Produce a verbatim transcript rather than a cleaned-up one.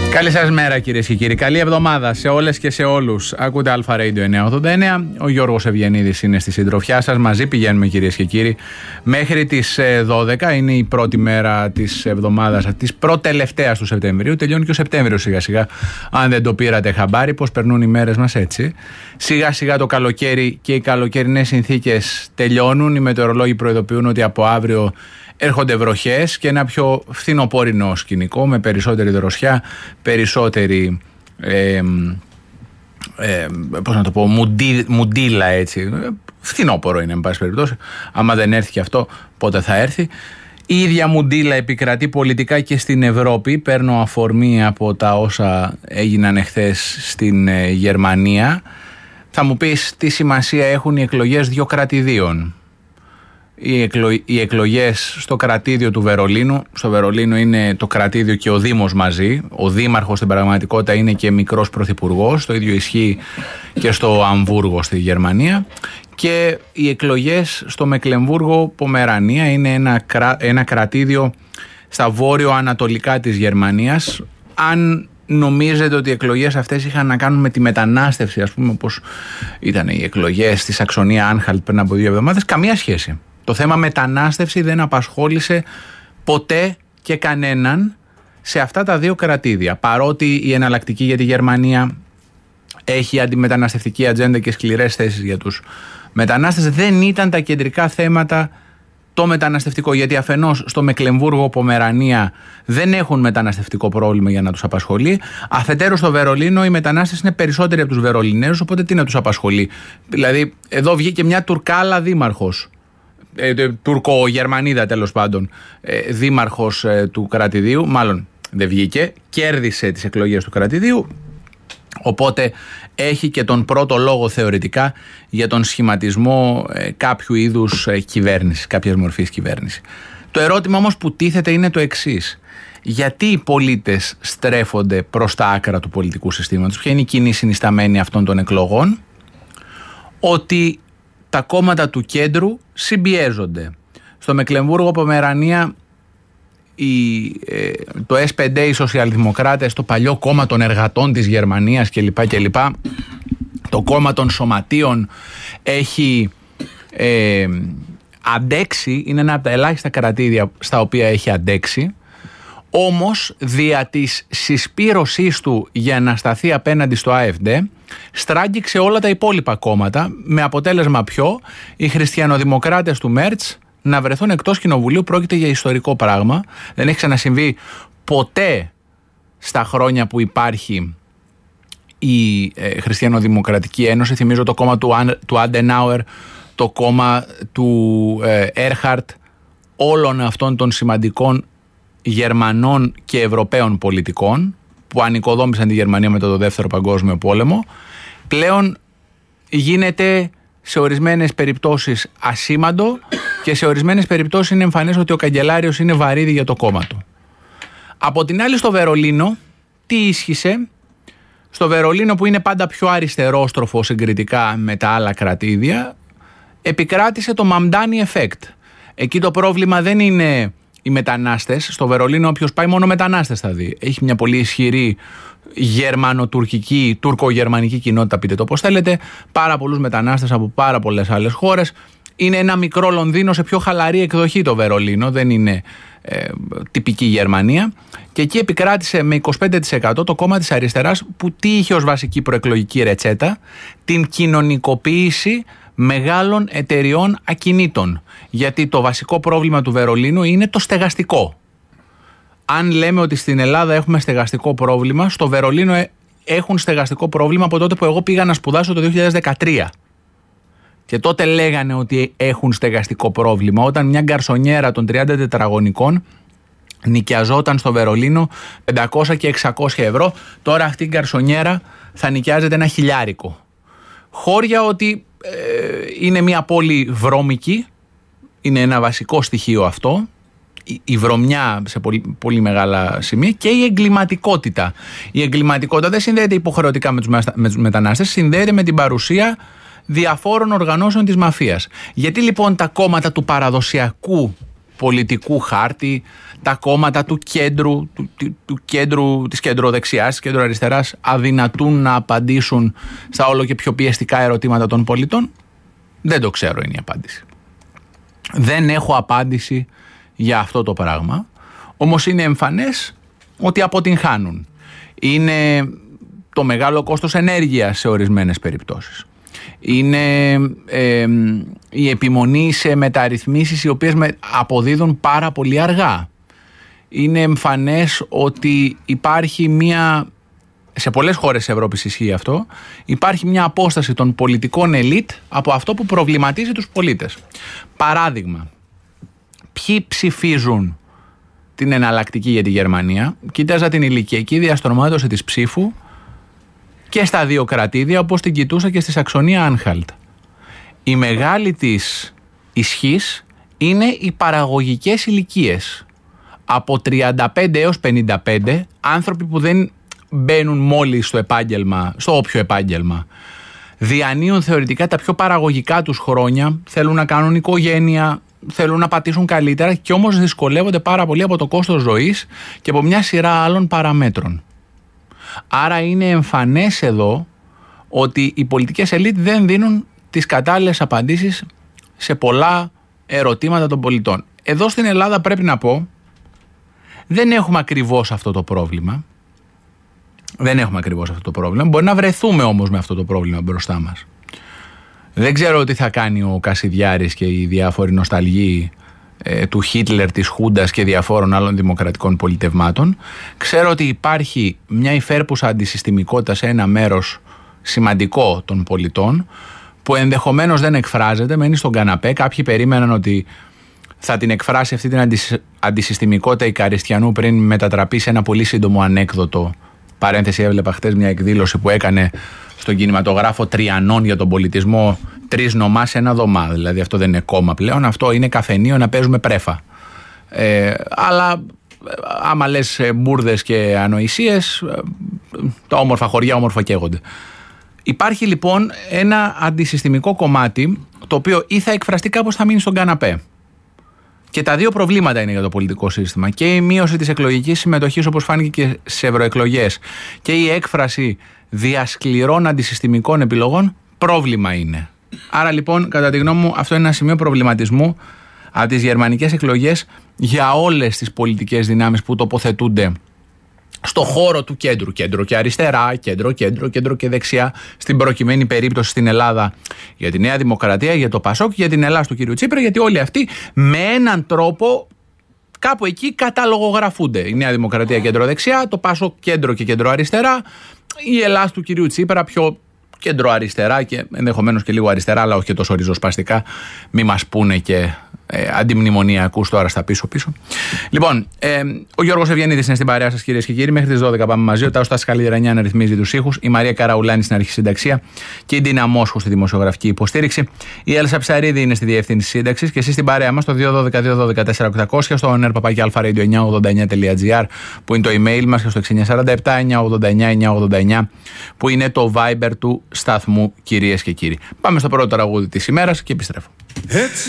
Καλή σας μέρα κυρίες και κύριοι. Καλή εβδομάδα σε όλες και σε όλους. Ακούτε Αλφα Radio εννιακόσια ογδόντα εννέα. Ο Γιώργος Ευγενίδης είναι στη συντροφιά σας. Μαζί πηγαίνουμε κυρίες και κύριοι μέχρι τις δώδεκα. Είναι η πρώτη μέρα της εβδομάδας, της προτελευταίας του Σεπτεμβρίου. Τελειώνει και ο Σεπτέμβριος σιγά σιγά. Αν δεν το πήρατε χαμπάρι, πως περνούν οι μέρες μας έτσι. Σιγά σιγά το καλοκαίρι και οι καλοκαιρινές συνθήκες τελειώνουν. Οι μετεωρολόγοι προειδοποιούν ότι από αύριο έρχονται βροχές και ένα πιο φθινοπόρινο σκηνικό με περισσότερη δροσιά, περισσότερη ε, ε, πώς να το πω, μουντί, μουντίλα έτσι. Φθινόπορο είναι εν πάση περιπτώσει. Άμα δεν έρθει και αυτό, πότε θα έρθει. Η ίδια μουντίλα επικρατεί πολιτικά και στην Ευρώπη. Παίρνω αφορμή από τα όσα έγιναν εχθές στην ε, Γερμανία. Θα μου πεις τι σημασία έχουν οι εκλογές δύο κρατηδίων. Οι, εκλο... οι εκλογές στο κρατήδιο του Βερολίνου. Στο Βερολίνο είναι το κρατήδιο και ο Δήμος μαζί. Ο Δήμαρχος στην πραγματικότητα είναι και μικρός πρωθυπουργός. Το ίδιο ισχύει και στο Αμβούργο στη Γερμανία. Και οι εκλογές στο Μεκλεμβούργο Πομερανία είναι ένα, κρα... ένα κρατήδιο στα βόρειο-ανατολικά της Γερμανίας. Αν νομίζετε ότι οι εκλογές αυτές είχαν να κάνουν με τη μετανάστευση, ας πούμε, όπως ήταν οι εκλογές στη Σαξονία Άνχαλτ πριν από δύο εβδομάδες, καμία σχέση. Το θέμα μετανάστευση δεν απασχόλησε ποτέ και κανέναν σε αυτά τα δύο κρατήδια. Παρότι η εναλλακτική για τη Γερμανία έχει αντιμεταναστευτική ατζέντα και σκληρές θέσεις για τους μετανάστες, δεν ήταν τα κεντρικά θέματα το μεταναστευτικό. Γιατί αφενός στο Μεκλεμβούργο Πομερανία δεν έχουν μεταναστευτικό πρόβλημα για να τους απασχολεί. Αφετέρου στο Βερολίνο οι μετανάστες είναι περισσότεροι από τους Βερολινέους, οπότε τι να τους απασχολεί. Δηλαδή εδώ βγήκε μια Τουρκάλα δήμαρχος. Ε, Τουρκο-Γερμανίδα τέλος πάντων, ε, δήμαρχος ε, του κρατηδίου, μάλλον δεν βγήκε, κέρδισε τις εκλογές του κρατηδίου, οπότε έχει και τον πρώτο λόγο θεωρητικά για τον σχηματισμό ε, κάποιου είδους ε, κυβέρνηση, κάποιας μορφής κυβέρνηση. Το ερώτημα όμως που τίθεται είναι το εξής: γιατί οι πολίτες στρέφονται προς τα άκρα του πολιτικού συστήματος? Ποια είναι η κοινή συνισταμένη αυτών των εκλογών? Ότι τα κόμματα του κέντρου συμπιέζονται. Στο Μεκλεμβούργο Πομερανία η, ε, το ες πι ντι, οι σοσιαλδημοκράτες, το παλιό κόμμα των εργατών της Γερμανίας κλπ. κλπ. Το κόμμα των σωματείων έχει ε, αντέξει, είναι ένα από τα ελάχιστα κρατήδια στα οποία έχει αντέξει. Όμως δια της συσπήρωσής του για να σταθεί απέναντι στο έι εφ ντι στράγγιξε όλα τα υπόλοιπα κόμματα, με αποτέλεσμα ποιο? Οι χριστιανοδημοκράτες του Μέρτς να βρεθούν εκτός κοινοβουλίου. Πρόκειται για ιστορικό πράγμα. Δεν έχει ξανασυμβεί ποτέ στα χρόνια που υπάρχει η ε, Χριστιανοδημοκρατική Ένωση. Θυμίζω το κόμμα του, του Αντενάουερ, το κόμμα του ε, Έρχαρτ, όλων αυτών των σημαντικών Γερμανών και Ευρωπαίων πολιτικών που ανοικοδόμησαν τη Γερμανία μετά το Δεύτερο Παγκόσμιο Πόλεμο, πλέον γίνεται σε ορισμένες περιπτώσεις ασήμαντο και σε ορισμένες περιπτώσεις είναι εμφανές ότι ο καγκελάριος είναι βαρύδι για το κόμμα του. Από την άλλη στο Βερολίνο τι ίσχυσε? Στο Βερολίνο, που είναι πάντα πιο αριστερόστροφο συγκριτικά με τα άλλα κρατήδια, επικράτησε το Μαμντάνι effect. Εκεί το πρόβλημα δεν είναι οι μετανάστες. Στο Βερολίνο όποιος πάει μόνο μετανάστες θα δει. Έχει μια πολύ ισχυρή γερμανο-τουρκική, τουρκο-γερμανική κοινότητα, πείτε το πώς θέλετε. Πάρα πολλούς μετανάστες από πάρα πολλές άλλες χώρες. Είναι ένα μικρό Λονδίνο σε πιο χαλαρή εκδοχή το Βερολίνο. Δεν είναι ε, τυπική Γερμανία. Και εκεί επικράτησε με είκοσι πέντε τοις εκατό το κόμμα της αριστεράς, που τι είχε ως βασική προεκλογική ρετσέτα? Την κοινωνικοποίηση μεγάλων εταιριών ακινήτων. Γιατί το βασικό πρόβλημα του Βερολίνου είναι το στεγαστικό. Αν λέμε ότι στην Ελλάδα έχουμε στεγαστικό πρόβλημα, στο Βερολίνο έχουν στεγαστικό πρόβλημα από τότε που εγώ πήγα να σπουδάσω το δύο χιλιάδες δεκατρία. Και τότε λέγανε ότι έχουν στεγαστικό πρόβλημα, όταν μια γκαρσονιέρα των τριάντα τετραγωνικών νοικιαζόταν στο Βερολίνο πεντακόσια και εξακόσια ευρώ. Τώρα αυτή η γκαρσονιέρα θα νοικιάζεται ένα χιλιάρικο. Χώρια ότι ε, είναι μια πόλη βρώμικη, είναι ένα βασικό στοιχείο αυτό, η, η βρωμιά σε πολύ, πολύ μεγάλα σημεία, και η εγκληματικότητα. Η εγκληματικότητα δεν συνδέεται υποχρεωτικά με τους, με τους μετανάστες, συνδέεται με την παρουσία διαφόρων οργανώσεων της μαφίας. Γιατί λοιπόν τα κόμματα του παραδοσιακού πολιτικού χάρτη, τα κόμματα του κέντρου, του, του, του κέντρου της κεντροδεξιάς, της κεντροαριστεράς αδυνατούν να απαντήσουν στα όλο και πιο πιεστικά ερωτήματα των πολιτών? Δεν το ξέρω, είναι η απάντηση. Δεν έχω απάντηση για αυτό το πράγμα, όμως είναι εμφανές ότι αποτυγχάνουν. Είναι το μεγάλο κόστος ενέργειας σε ορισμένες περιπτώσεις. Είναι ε, η επιμονή σε μεταρρυθμίσεις οι οποίες αποδίδουν πάρα πολύ αργά. Είναι εμφανές ότι υπάρχει μια, σε πολλές χώρες της Ευρώπης ισχύει αυτό, υπάρχει μια απόσταση των πολιτικών ελίτ από αυτό που προβληματίζει τους πολίτες. Παράδειγμα, ποιοι ψηφίζουν την εναλλακτική για τη Γερμανία? Κοίταζα την ηλικιακή διαστρωμάτωση της ψήφου και στα δύο κρατήδια, όπως την κοιτούσα και στη Σαξονία Άνχαλτ. Η μεγάλη της ισχύς είναι οι παραγωγικές ηλικίες. Από τριάντα πέντε έως πενήντα πέντε, άνθρωποι που δεν μπαίνουν μόλις στο επάγγελμα, στο όποιο επάγγελμα, διανύουν θεωρητικά τα πιο παραγωγικά τους χρόνια, θέλουν να κάνουν οικογένεια, θέλουν να πατήσουν καλύτερα και όμως δυσκολεύονται πάρα πολύ από το κόστος ζωής και από μια σειρά άλλων παραμέτρων. Άρα είναι εμφανές εδώ ότι οι πολιτικές ελίτ δεν δίνουν τις κατάλληλες απαντήσεις σε πολλά ερωτήματα των πολιτών. Εδώ στην Ελλάδα πρέπει να πω, δεν έχουμε ακριβώς αυτό το πρόβλημα. Δεν έχουμε ακριβώς αυτό το πρόβλημα. Μπορεί να βρεθούμε όμως με αυτό το πρόβλημα μπροστά μας. Δεν ξέρω τι θα κάνει ο Κασιδιάρης και οι διάφοροι νοσταλγοί ε, του Χίτλερ, της Χούντας και διαφόρων άλλων δημοκρατικών πολιτευμάτων. Ξέρω ότι υπάρχει μια υφέρπουσα αντισυστημικότητα σε ένα μέρος σημαντικό των πολιτών που ενδεχομένως δεν εκφράζεται, μένει στον καναπέ. Κάποιοι περίμεναν ότι θα την εκφράσει αυτή την αντισυστημικότητα η Καριστιανού πριν μετατραπεί σε ένα πολύ σύντομο ανέκδοτο. Παρένθεση, έβλεπα χτες μια εκδήλωση που έκανε στον κινηματογράφο Τριανών για τον πολιτισμό, τρεις νομά σε ένα δωμά. Δηλαδή αυτό δεν είναι κόμμα πλέον, αυτό είναι καφενείο να παίζουμε πρέφα. Ε, αλλά άμα λες μπουρδες και ανοησίες, τα όμορφα χωριά όμορφα καίγονται. Υπάρχει λοιπόν ένα αντισυστημικό κομμάτι το οποίο ή θα εκφραστεί κάπως, θα μείνει στον καναπέ. Και τα δύο προβλήματα είναι για το πολιτικό σύστημα. Και η μείωση της εκλογικής συμμετοχής, όπως φάνηκε και στις ευρωεκλογές, και η έκφραση διασκληρών αντισυστημικών επιλογών, πρόβλημα είναι. Άρα λοιπόν, κατά τη γνώμη μου, αυτό είναι ένα σημείο προβληματισμού από τις γερμανικές εκλογές για όλες τις πολιτικές δυνάμεις που τοποθετούνται στο χώρο του κέντρου, κέντρο και αριστερά, κέντρο, κέντρο, κέντρο και δεξιά, στην προκειμένη περίπτωση στην Ελλάδα για τη Νέα Δημοκρατία, για το Πασόκ, για την Ελλάδα του κ. Τσίπρα, γιατί όλοι αυτοί με έναν τρόπο κάπου εκεί καταλογογραφούνται. Η Νέα Δημοκρατία κέντρο δεξιά, το Πασόκ κέντρο και κέντρο αριστερά, η Ελλάδα του κ. Τσίπρα πιο κέντρο αριστερά και ενδεχομένως και λίγο αριστερά, αλλά όχι και τόσο ριζοσπαστικά, μη μας πούνε και ε, αντιμνημονιακούς τώρα στα πίσω-πίσω. Λοιπόν, ε, ο Γιώργος Ευγενίδης είναι στην παρέα σας, κυρίες και κύριοι. Μέχρι τις δώδεκα πάμε μαζί. Ο Τάσος Τασκαλιδρανιάν ρυθμίζει τους ήχους. Η Μαρία Καραουλάνη στην αρχισυνταξία και η Ντίνα Μόσχου στη δημοσιογραφική υποστήριξη. Η Έλσα Ψαρίδη είναι στη διευθύνση σύνταξης και εσείς στην παρέα μας στο δύο ένα δύο δύο ένα δύο τέσσερα οκτώ μηδέν μηδέν στο νερπαπάκι αλφα-radio εννιακόσια ογδόντα εννιά τελεία τζι άρ που είναι το email μας και στο έξι εννιά φορty επτά εννιακόσια ογδόντα εννιά εννιακόσια ογδόντα εννιά που είναι το Viber του σταθμού, κυρίες και κύριοι. Πάμε στο πρώτο τραγούδι της ημέρας και επιστρέφω.